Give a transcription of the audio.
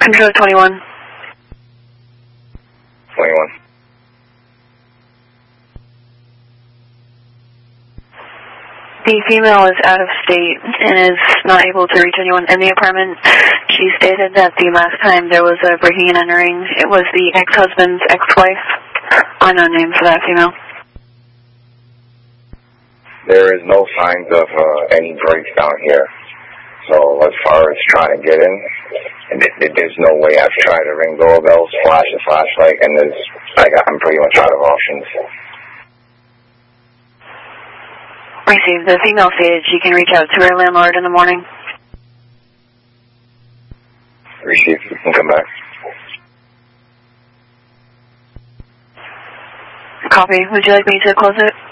Control 21. 21. The female is out of state and is not able to reach anyone in the apartment. She stated that the last time there was a breaking and entering, it was the ex-husband's ex-wife. Unknown name for that female. There is no signs of any breaks down here. So as far as trying to get in, there's no way. I've tried to ring doorbells, flash a flashlight, and I'm pretty much out of options. Received. The female stated she can reach out to her landlord in the morning. Received. You can come back. Copy. Would you like me to close it?